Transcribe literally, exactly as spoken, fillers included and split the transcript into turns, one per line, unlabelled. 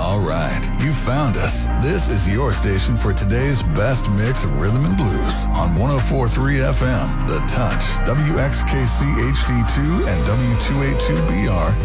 All right, you found us. This is your station for today's best mix of rhythm and blues on one oh four point three F M, The Touch, W X K C H D two, and W two eighty-two B R